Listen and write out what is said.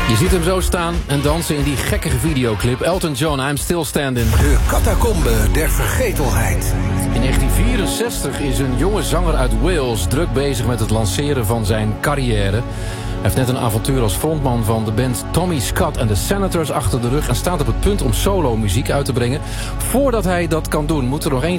Je ziet hem zo staan en dansen in die gekkige videoclip. Elton John, I'm Still Standing. De catacombe der vergetelheid. In 1964 is een jonge zanger uit Wales druk bezig met het lanceren van zijn carrière. Hij heeft net een avontuur als frontman van de band Tommy Scott en de Senators achter de rug en staat op het punt om solo muziek uit te brengen. Voordat hij dat kan doen, moet er nog één